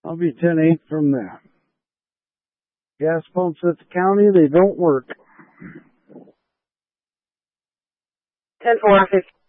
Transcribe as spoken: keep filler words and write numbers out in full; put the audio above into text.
I'll be ten eight from that. Gas pumps at the county, they don't work. ten four.